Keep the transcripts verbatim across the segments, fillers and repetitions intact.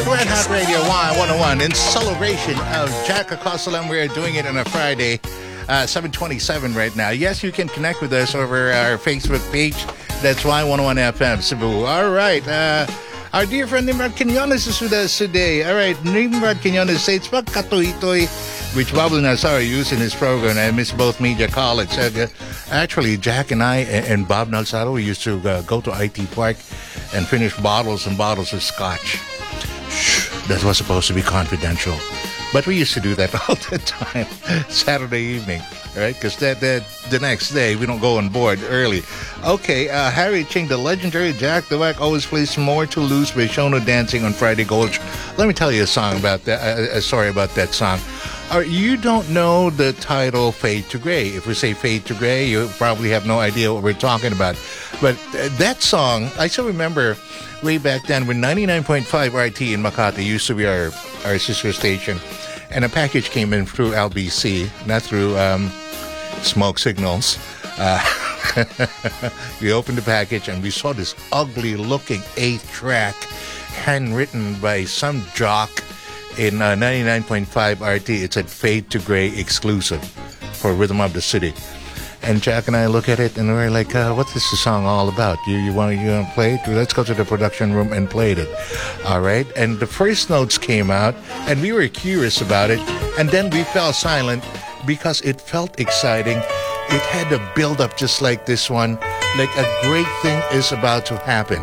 Red Hot Radio Y one oh one in celebration of Jack Acosta. We're doing it on a Friday, uh, seven twenty-seven right now. Yes, you can connect with us over our Facebook page. That's Y one oh one F M Cebu. All right. Uh, our dear friend Nimrod Quinones is with us today. All right. Nimrod Quinones says, "Pag katoy-toy," which Pablo Nazar used in his program. I miss both media college. Uh, actually, Jack and I and Bob Nalsaro, we used to uh, go to I T Park and finish bottles and bottles of scotch. Shh, that was supposed to be confidential. But we used to do that all the time, Saturday evening, right? Because that, that the next day, we don't go on board early. Okay, uh, Harry Ching, the legendary Jack Dweck, always plays More to Lose by Shono Dancing on Friday Gold. Let me tell you a song about that, uh, uh, sorry about that song. Uh, you don't know the title Fade to Gray. If we say Fade to Gray, you probably have no idea what we're talking about. But uh, that song, I still remember way back then when ninety-nine point five R T in Makati used to be our, our sister station. And a package came in through L B C, not through um, smoke signals. Uh, we opened the package and we saw this ugly-looking eighth track handwritten by some jock in uh, ninety-nine point five R T. It said Fade to Gray exclusive for Rhythm of the City. And Jack and I look at it and we're like, uh, what is the song all about? You you want you want to play it? Let's go to the production room and played it. All right. And the first notes came out and we were curious about it. And then we fell silent because it felt exciting. It had a build up just like this one. Like a great thing is about to happen.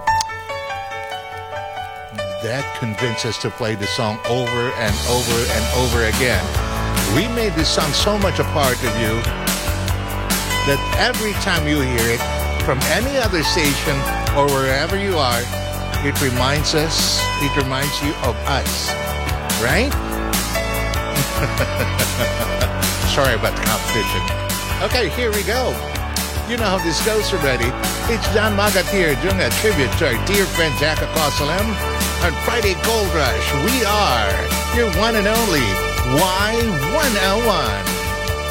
That convinced us to play the song over and over and over again. We made this song so much a part of you that every time you hear it from any other station or wherever you are, it reminds us, it reminds you of us, right? Sorry about the competition. Okay, here we go. You know how this goes already. It's John Magat here doing a tribute to our dear friend Jack Acosta on Friday Gold Rush. We are your one and only Y one oh one.